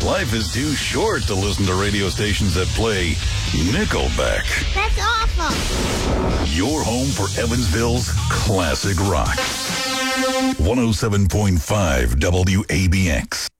Life is too short to listen to radio stations that play Nickelback. That's awful. Your home for Evansville's classic rock. 107.5 WABX.